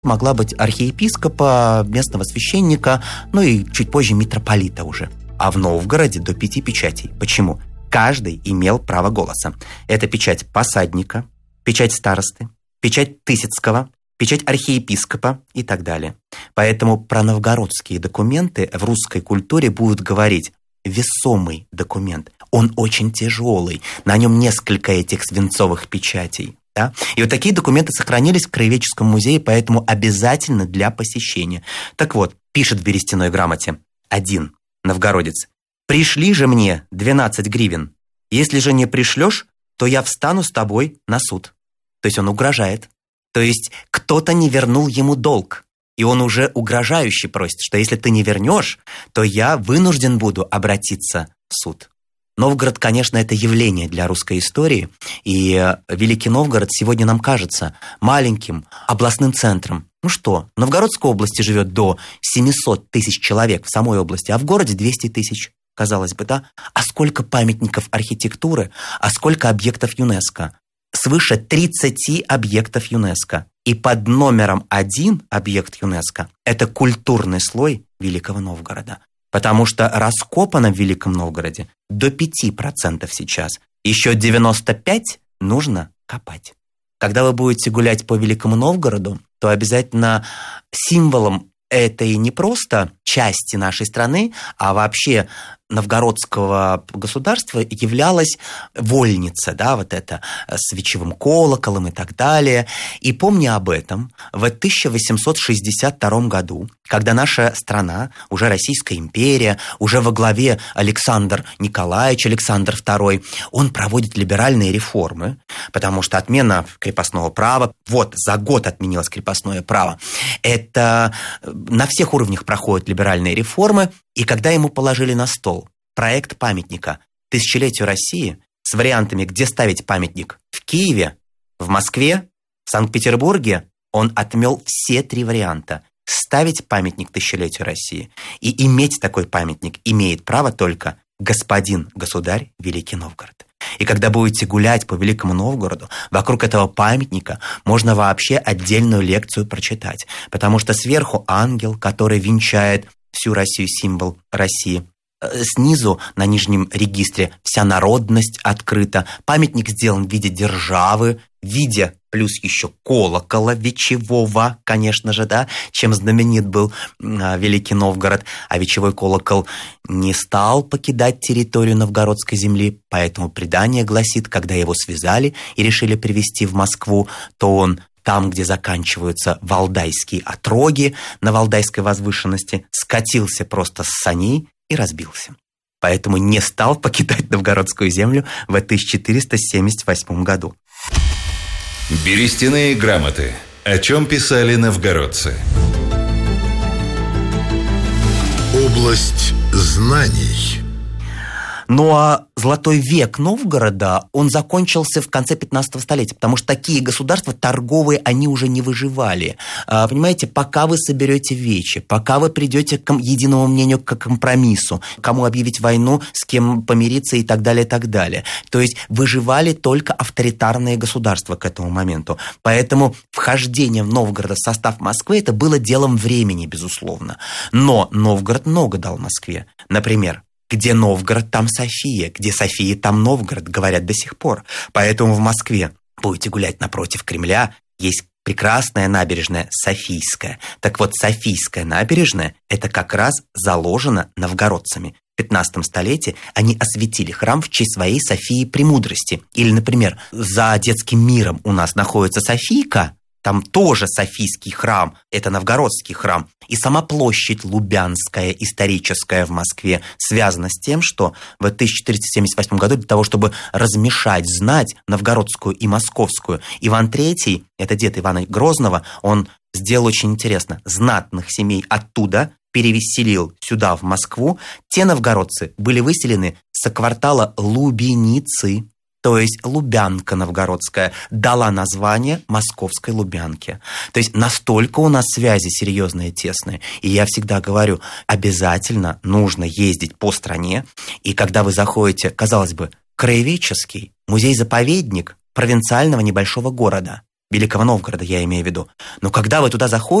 Могла быть архиепископа, местного священника, ну и чуть позже митрополита уже. А в Новгороде до 5 печатей. Почему? Каждый имел право голоса. Это печать посадника, печать старосты, печать Тысяцкого, печать архиепископа и так далее. Поэтому про новгородские документы в русской культуре будут говорить весомый документ. Он очень тяжелый, на нем несколько этих свинцовых печатей. Да? И вот такие документы сохранились в Краеведческом музее, поэтому обязательно для посещения. Так вот, пишет в берестяной грамоте один новгородец: «Пришли же мне 12 гривен. Если же не пришлешь, то я встану с тобой на суд». То есть он угрожает. То есть кто-то не вернул ему долг. И он уже угрожающе просит, что если ты не вернешь, то я вынужден буду обратиться в суд. Новгород, конечно, это явление для русской истории, и Великий Новгород сегодня нам кажется маленьким областным центром. Ну что, в Новгородской области живет до 700 тысяч человек в самой области, а в городе 200 тысяч, казалось бы, да? А сколько памятников архитектуры, а сколько объектов ЮНЕСКо? Свыше 30 объектов ЮНЕСКо. И под номером 1 объект ЮНЕСКо – это культурный слой Великого Новгорода. Потому что раскопано в Великом Новгороде до 5% сейчас. Еще 95% нужно копать. Когда вы будете гулять по Великому Новгороду, то обязательно символом этой не просто части нашей страны, а вообще новгородского государства являлась вольница, да, вот это с вечевым колоколом и так далее. И помня об этом, в 1862 году, когда наша страна, уже Российская империя, уже во главе Александр Николаевич, Александр II, он проводит либеральные реформы, потому что отмена крепостного права, вот за год отменилось крепостное право, это на всех уровнях проходят либеральные реформы, и когда ему положили на стол проект памятника тысячелетию России с вариантами, где ставить памятник в Киеве, в Москве, в Санкт-Петербурге, он отмел все 3 варианта. Ставить памятник тысячелетию России и иметь такой памятник имеет право только господин, государь, Великий Новгород. И когда будете гулять по Великому Новгороду, вокруг этого памятника можно вообще отдельную лекцию прочитать, потому что сверху ангел, который венчает всю Россию, символ России. Снизу, на нижнем регистре, вся народность открыта. Памятник сделан в виде державы, в виде плюс еще колокола вечевого, конечно же, да, чем знаменит был Великий Новгород. А вечевой колокол не стал покидать территорию новгородской земли, поэтому предание гласит, когда его связали и решили привезти в Москву, то он там, где заканчиваются валдайские отроги на Валдайской возвышенности, скатился просто с саней и разбился. Поэтому не стал покидать новгородскую землю в 1478 году. Берестяные грамоты. О чем писали новгородцы? Область знаний. Ну а золотой век Новгорода, он закончился в конце 15 столетия, потому что такие государства торговые, они уже не выживали. Понимаете, пока вы соберете вечи, пока вы придете к единому мнению, к компромиссу, кому объявить войну, с кем помириться и так далее, и так далее. То есть выживали только авторитарные государства к этому моменту. Поэтому вхождение в Новгород в состав Москвы это было делом времени, безусловно. Но Новгород много дал Москве. Например, где Новгород, там София, где София, там Новгород, говорят до сих пор. Поэтому в Москве будете гулять напротив Кремля, есть прекрасная набережная Софийская. Так вот, Софийская набережная, это как раз заложено новгородцами. В 15 столетии они осветили храм в честь своей Софии Премудрости. Или, например, за детским миром у нас находится Софийка, там тоже Софийский храм, это новгородский храм. И сама площадь Лубянская, историческая в Москве, связана с тем, что в 1478 году для того, чтобы размешать знать новгородскую и московскую, Иван III, это дед Ивана Грозного, он сделал очень интересно. Знатных семей оттуда переселил сюда, в Москву. Те новгородцы были выселены со квартала Лубеницы. То есть Лубянка новгородская дала название Московской Лубянке. То есть настолько у нас связи серьезные, тесные. И я всегда говорю, обязательно нужно ездить по стране. И когда вы заходите, казалось бы, краеведческий музей-заповедник провинциального небольшого города. Великого Новгорода я имею в виду. Но когда вы туда заходите,